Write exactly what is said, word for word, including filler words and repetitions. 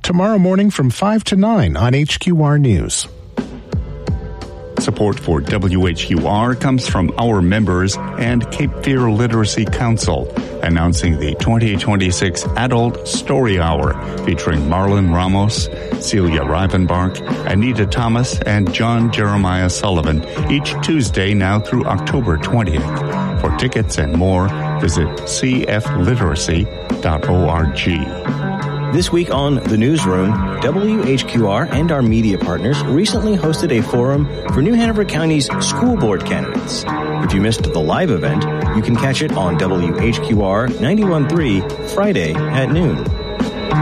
tomorrow morning from five to nine on H Q R News. Support for W H Q R comes from our members and Cape Fear Literacy Council, announcing the twenty twenty-six Adult Story Hour featuring Marlon Ramos, Celia Rivenbark, Anita Thomas, and John Jeremiah Sullivan each Tuesday now through October twentieth. For tickets and more, visit c f literacy dot org. This week on The Newsroom, W H Q R and our media partners recently hosted a forum for New Hanover County's school board candidates. If you missed the live event, you can catch it on W H Q R ninety-one point three Friday at noon.